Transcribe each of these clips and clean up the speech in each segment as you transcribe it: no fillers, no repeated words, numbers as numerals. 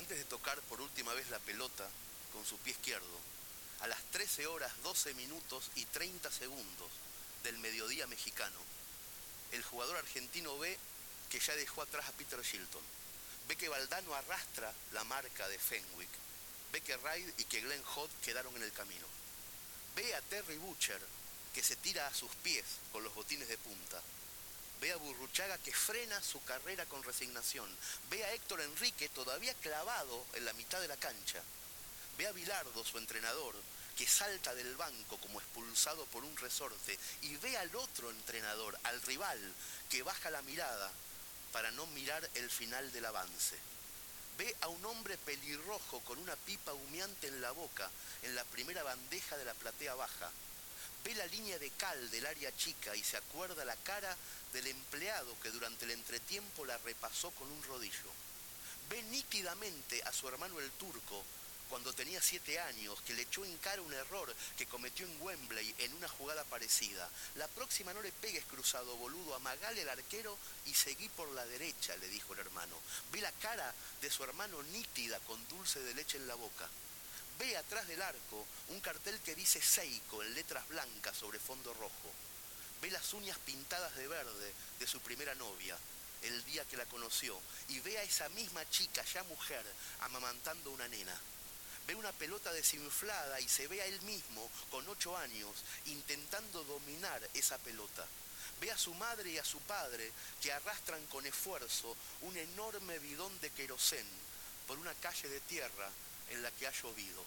antes de tocar por última vez la pelota con su pie izquierdo, a las 13 horas 12 minutos y 30 segundos del mediodía mexicano, el jugador argentino ve que ya dejó atrás a Peter Shilton, ve que Valdano arrastra la marca de Fenwick, ve que Reid y que Glenn Hodd quedaron en el camino, ve a Terry Butcher que se tira a sus pies con los botines de punta, ve a Burruchaga que frena su carrera con resignación, ve a Héctor Enrique todavía clavado en la mitad de la cancha, ve a Bilardo, su entrenador, que salta del banco como expulsado por un resorte, y ve al otro entrenador, al rival, que baja la mirada para no mirar el final del avance. Ve a un hombre pelirrojo con una pipa humeante en la boca, en la primera bandeja de la platea baja. Ve la línea de cal del área chica y se acuerda la cara del empleado que durante el entretiempo la repasó con un rodillo. Ve nítidamente a su hermano el turco, cuando tenía 7 años, que le echó en cara un error que cometió en Wembley en una jugada parecida. La próxima no le pegues cruzado, boludo, amagale al arquero y seguí por la derecha, le dijo el hermano. Ve la cara de su hermano nítida con dulce de leche en la boca. Ve atrás del arco un cartel que dice Seiko en letras blancas sobre fondo rojo. Ve las uñas pintadas de verde de su primera novia, el día que la conoció, y ve a esa misma chica, ya mujer, amamantando una nena. Ve una pelota desinflada y se ve a él mismo, con 8 años, intentando dominar esa pelota. Ve a su madre y a su padre que arrastran con esfuerzo un enorme bidón de querosén por una calle de tierra en la que ha llovido.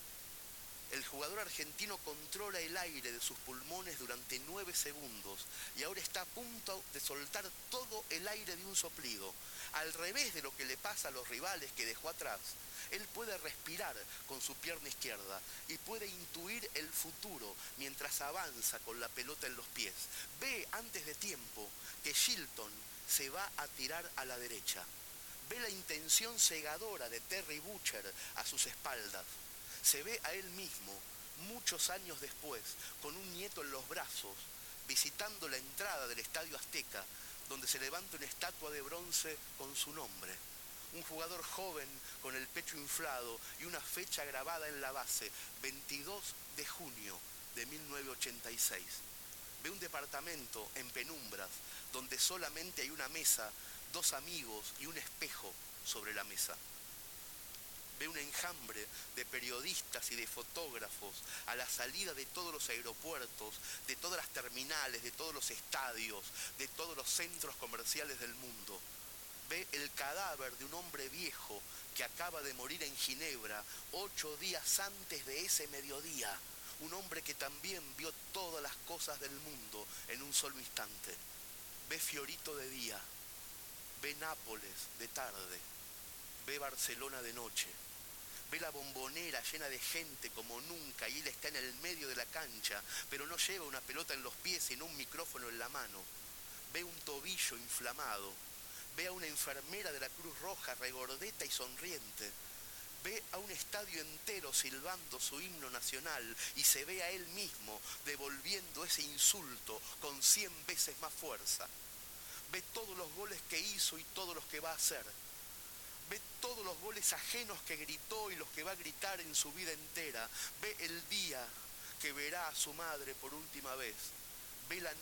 El jugador argentino controla el aire de sus pulmones durante 9 segundos y ahora está a punto de soltar todo el aire de un soplido. Al revés de lo que le pasa a los rivales que dejó atrás, él puede respirar con su pierna izquierda y puede intuir el futuro mientras avanza con la pelota en los pies. Ve antes de tiempo que Shilton se va a tirar a la derecha. Ve la intención cegadora de Terry Butcher a sus espaldas. Se ve a él mismo, muchos años después, con un nieto en los brazos, visitando la entrada del Estadio Azteca, donde se levanta una estatua de bronce con su nombre. Un jugador joven con el pecho inflado y una fecha grabada en la base, 22 de junio de 1986. Ve un departamento en penumbras, donde solamente hay una mesa, 2 amigos y un espejo sobre la mesa. Ve un enjambre de periodistas y de fotógrafos a la salida de todos los aeropuertos, de todas las terminales, de todos los estadios, de todos los centros comerciales del mundo. Ve el cadáver de un hombre viejo que acaba de morir en Ginebra 8 días antes de ese mediodía. Un hombre que también vio todas las cosas del mundo en un solo instante. Ve Fiorito de día, ve Nápoles de tarde, ve Barcelona de noche. Ve la Bombonera llena de gente como nunca y él está en el medio de la cancha, pero no lleva una pelota en los pies sino un micrófono en la mano. Ve un tobillo inflamado, ve a una enfermera de la Cruz Roja regordeta y sonriente, ve a un estadio entero silbando su himno nacional y se ve a él mismo devolviendo ese insulto con 100 veces más fuerza. Ve todos los goles que hizo y todos los que va a hacer. Ve todos los goles ajenos que gritó y los que va a gritar en su vida entera. Ve el día que verá a su madre por última vez. Ve la